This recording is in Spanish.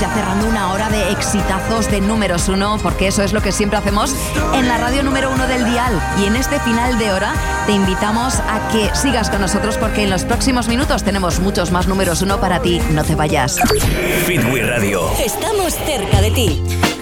cerrando una hora de exitazos de números uno, porque eso es lo que siempre hacemos en la radio número uno del dial. Y en este final de hora te invitamos a que sigas con nosotros, porque en los próximos minutos tenemos muchos más números uno para ti. No te vayas. Fit We Radio. Estamos cerca de ti.